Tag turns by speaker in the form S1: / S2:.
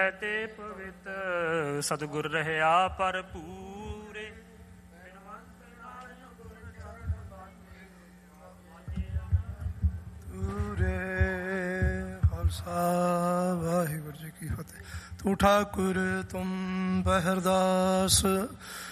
S1: ਤੇ ਪਵਿੱਤ ਸਤਿਗੁਰ ਰਹਿਆ ਭਰਪੂਰੇ।
S2: ਪੂਰੇ ਖਾਲਸਾ ਵਾਹਿਗੁਰੂ ਜੀ ਕੀ ਫਤਿਹ। ਤੂੰ ਠਾਕੁਰ ਤੁਮ ਪਹਿਰਦਾਸ